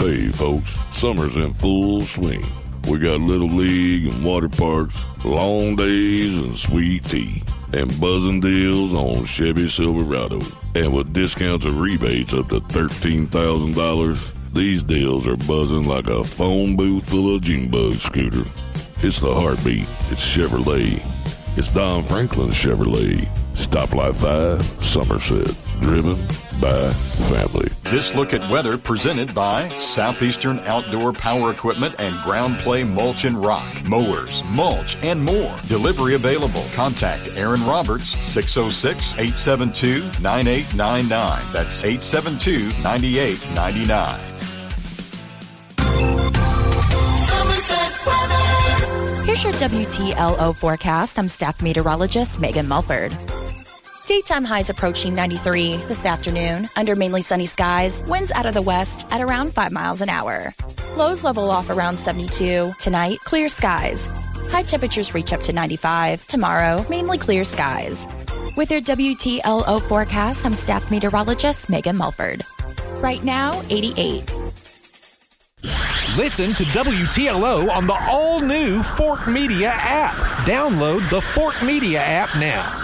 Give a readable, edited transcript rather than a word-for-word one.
Hey, folks, summer's in full swing. We got Little League and water parks, long days and sweet tea, and buzzing deals on Chevy Silverado. And with discounts and rebates up to $13,000, these deals are buzzing like a phone booth full of Junebug scooter. It's the heartbeat. It's Chevrolet. It's Don Franklin's Chevrolet. Stoplight 5, Somerset. Driven by family. This look at weather presented by Southeastern Outdoor Power Equipment and Ground Play Mulch and Rock. Mowers, mulch, and more. Delivery available. Contact Aaron Roberts, 606-872-9899. That's 872-9899. Here's your WTLO forecast. I'm staff meteorologist Megan Mulford. Daytime highs approaching 93 this afternoon under mainly sunny skies. Winds out of the west at around 5 miles an hour. Lows level off around 72. Tonight, clear skies. High temperatures reach up to 95. Tomorrow, mainly clear skies. With your WTLO forecast, I'm staff meteorologist Megan Mulford. Right now, 88. Listen to WTLO on the all-new Fort Media app. Download the Fort Media app now.